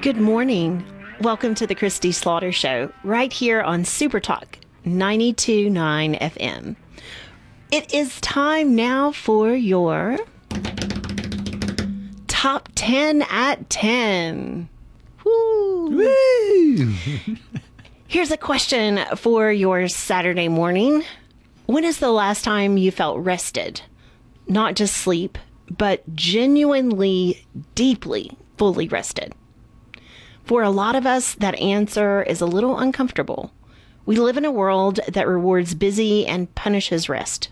Good morning. Welcome to the Christy Slaughter Show, right here on Super Talk 92.9 FM. It is time now for your Top 10 at 10. Woo! Woo! Here's a question for your Saturday morning. When is the last time you felt rested? Not just sleep, but genuinely, deeply, fully rested. For a lot of us, that answer is a little uncomfortable. We live in a world that rewards busy and punishes rest.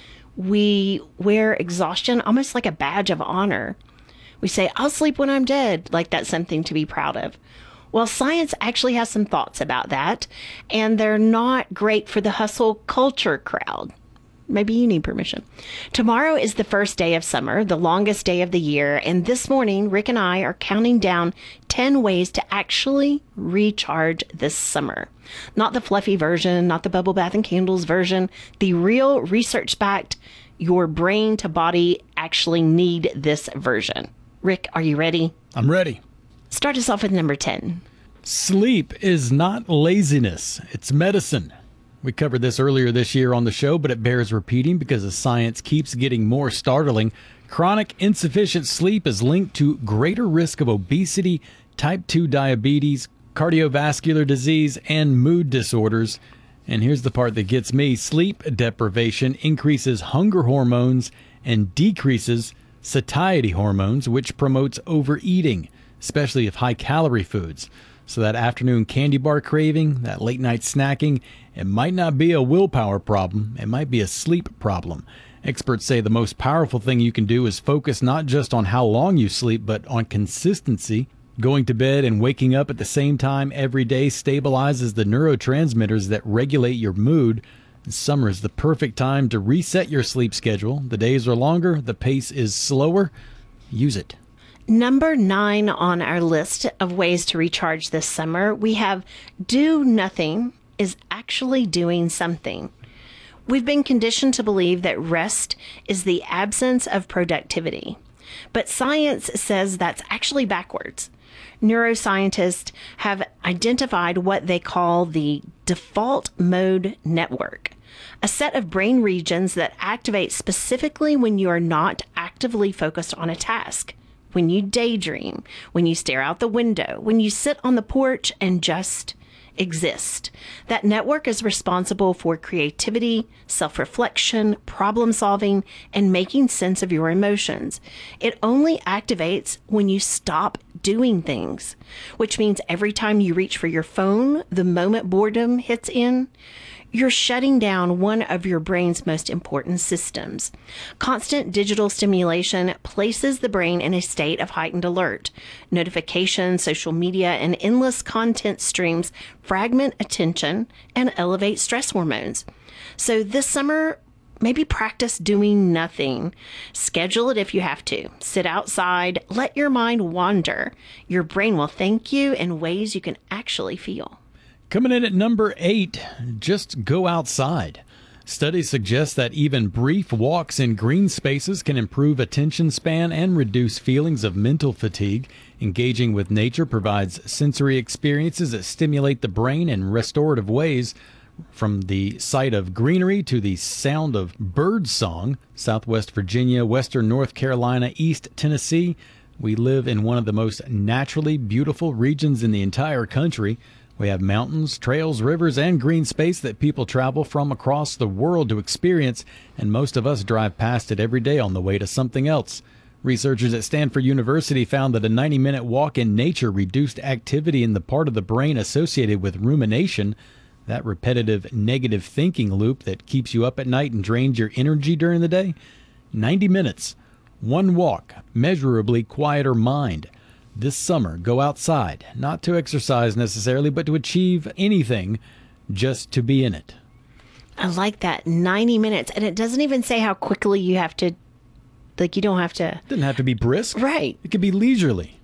We wear exhaustion almost like a badge of honor. We say, I'll sleep when I'm dead, like that's something to be proud of. Well, science actually has some thoughts about that, and they're not great for the hustle culture crowd. Maybe you need permission. Tomorrow is the first day of summer, the longest day of the year, and this morning, Rick and I are counting down 10 ways to actually recharge this summer. Not the fluffy version, not the bubble bath and candles version, the real research-backed, your brain to body actually need this version. Rick, are you ready? I'm ready. Start us off with number 10. Sleep is not laziness, it's medicine. We covered this earlier this year on the show, but it bears repeating because the science keeps getting more startling. Chronic insufficient sleep is linked to greater risk of obesity, type 2 diabetes, cardiovascular disease, and mood disorders. And here's the part that gets me. Sleep deprivation increases hunger hormones and decreases satiety hormones, which promotes overeating, especially of high-calorie foods. So that afternoon candy bar craving, that late-night snacking, it might not be a willpower problem, it might be a sleep problem. Experts say the most powerful thing you can do is focus not just on how long you sleep, but on consistency. Going to bed and waking up at the same time every day stabilizes the neurotransmitters that regulate your mood. Summer is the perfect time to reset your sleep schedule. The days are longer, the pace is slower. Use it. Number 9 on our list of ways to recharge this summer, we have do nothing is actually doing something. We've been conditioned to believe that rest is the absence of productivity, but science says that's actually backwards. Neuroscientists have identified what they call the default mode network, a set of brain regions that activate specifically when you are not actively focused on a task. When you daydream, when you stare out the window, when you sit on the porch and just exist. That network is responsible for creativity, self-reflection, problem solving, and making sense of your emotions. It only activates when you stop doing things, which means every time you reach for your phone, the moment boredom hits in, you're shutting down one of your brain's most important systems. Constant digital stimulation places the brain in a state of heightened alert. Notifications, social media, and endless content streams fragment attention and elevate stress hormones. So this summer, maybe practice doing nothing. Schedule it if you have to. Sit outside. Let your mind wander. Your brain will thank you in ways you can actually feel. Coming in at number 8, just go outside. Studies suggest that even brief walks in green spaces can improve attention span and reduce feelings of mental fatigue. Engaging with nature provides sensory experiences that stimulate the brain in restorative ways. From the sight of greenery to the sound of bird song, Southwest Virginia, Western North Carolina, East Tennessee, we live in one of the most naturally beautiful regions in the entire country. We have mountains, trails, rivers, and green space that people travel from across the world to experience, and most of us drive past it every day on the way to something else. Researchers at Stanford University found that a 90-minute walk in nature reduced activity in the part of the brain associated with rumination, that repetitive negative thinking loop that keeps you up at night and drains your energy during the day. 90 minutes, one walk, measurably quieter mind. This summer, go outside, not to exercise necessarily, but to achieve anything, just to be in it. I like that. 90 minutes. And it doesn't even say how quickly you have to, like, you don't have to. It doesn't have to be brisk. Right. It could be leisurely.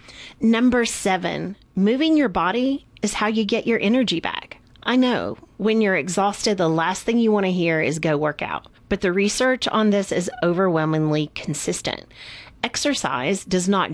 Number 7, moving your body is how you get your energy back. I know when you're exhausted, the last thing you want to hear is go work out. But the research on this is overwhelmingly consistent. Exercise does not